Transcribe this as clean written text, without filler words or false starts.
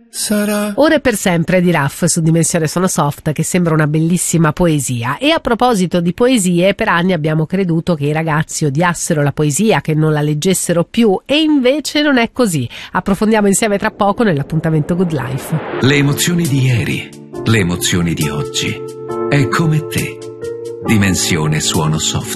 sarà. Ora e per sempre di Raff su Dimensione Suono Soft, che sembra una bellissima poesia. E a proposito di poesie, per anni abbiamo creduto che i ragazzi odiassero la poesia, che non la leggessero più, e invece non è così. Approfondiamo insieme tra poco nell'appuntamento Good Life. Le emozioni di ieri, le emozioni di oggi. È come te. Dimensione Suono Soft.